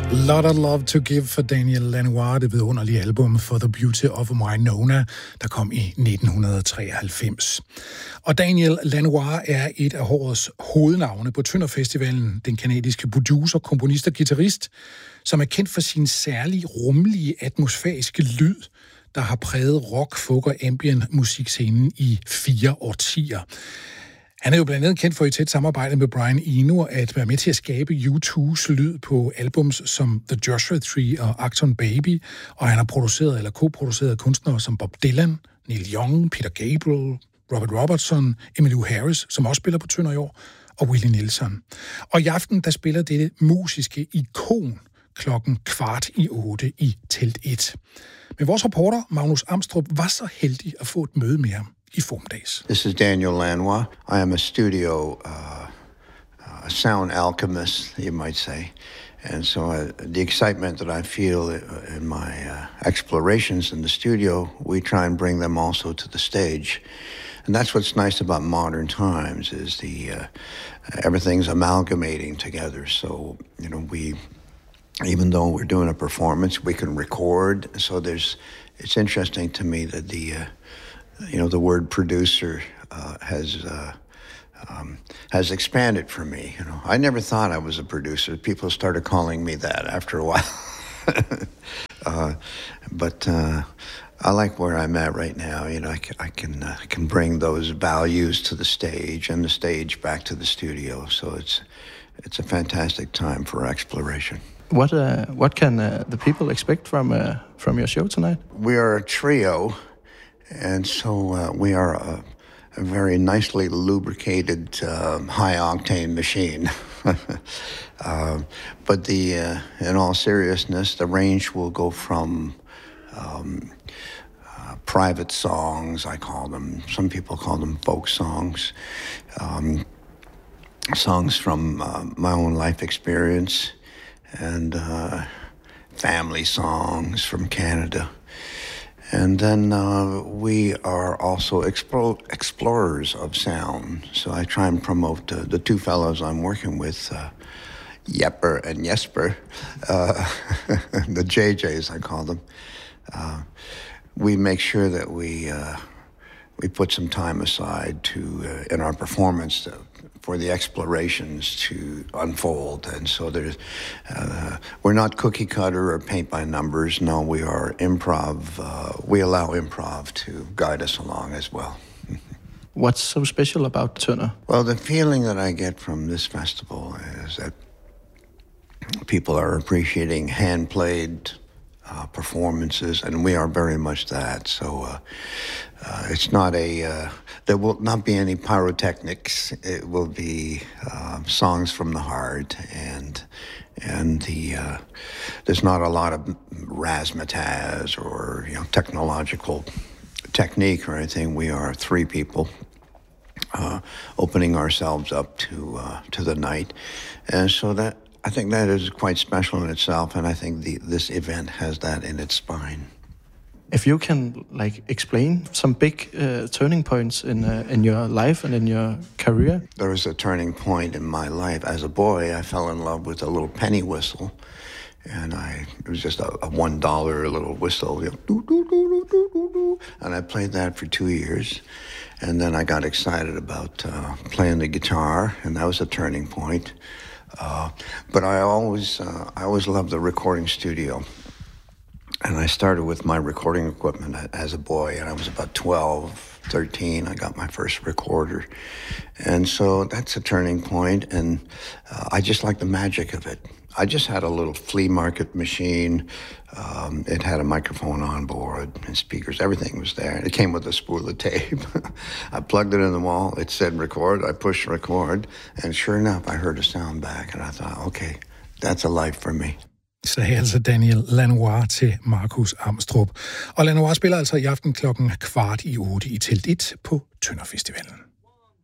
Lot of Love to Give for Daniel Lanois, det vidunderlige album For the Beauty of Winona, der kom i 1993. Og Daniel Lanois er et af årets hovednavne på Tønder Festivalen, den kanadiske producer, komponist og guitarist, som er kendt for sin særlige rummelige atmosfæriske lyd, der har præget rock, folk og ambient musikscenen i 4 årtier. Han er jo blandt andet kendt for i tæt samarbejde med Brian Eno at være med til at skabe U2's lyd på albums som The Joshua Tree og Achtung Baby, og han har produceret eller co-produceret kunstnere som Bob Dylan, Neil Young, Peter Gabriel, Robert Robertson, Emmylou Harris, som også spiller på Tønder i år, og Willie Nelson. Og i aften, der spiller dette musiske ikon 7:15 i Telt 1. Men vores reporter, Magnus Amstrup, var så heldig at få et møde med ham i formiddags. This is Daniel Lanois. I am a studio sound alchemist, you might say. And so the excitement that I feel in my explorations in the studio, we try and bring them also to the stage. And that's what's nice about modern times is everything's amalgamating together. So, you know, even though we're doing a performance, we can record. So it's interesting to me that the word producer has expanded for me. You know, I never thought I was a producer. People started calling me that after a while. But I like where I'm at right now. You know, I can bring those values to the stage and the stage back to the studio. So it's a fantastic time for exploration. What can the people expect from your show tonight? We are a trio. And so we are a very nicely lubricated, high-octane machine. But in all seriousness, the range will go from private songs, I call them. Some people call them folk songs. Songs from my own life experience, and family songs from Canada. And then we are also explorers of sound. So I try and promote the two fellows I'm working with, Jepper and Jesper, the JJs I call them. We make sure that we put some time aside in our performance for the explorations to unfold. And so we're not cookie cutter or paint by numbers. No, we are improv. We allow improv to guide us along as well. What's so special about Tønder? Well, the feeling that I get from this festival is that people are appreciating hand-played performances, and we are very much that. So it's not there will not be any pyrotechnics. It will be songs from the heart, and there's not a lot of razzmatazz or technological technique or anything. We are 3 people opening ourselves up to the night, and so that. I think that is quite special in itself, and I think this event has that in its spine. If you can explain some big turning points in your life and in your career. There was a turning point in my life. As a boy, I fell in love with a little penny whistle, and it was just a $1 little whistle, doo, doo, doo, doo, doo, doo, doo. And I played that for 2 years, and then I got excited about playing the guitar, and that was a turning point. But I always loved the recording studio. And I started with my recording equipment as a boy, and I was about 12, 13. I got my first recorder. And so that's a turning point, and I just like the magic of it. I just had a little flea market machine. It had a microphone on board and speakers. Everything was there. It came with a spool of tape. I plugged it in the wall. It said record. I pushed record. And sure enough, I heard a sound back. And I thought, okay, that's a life for me. Sagde altså Daniel Lanois til Markus Amstrup. Og Lanois spiller altså i aften 7:15 i Telt 1 på Tønder Festivalen.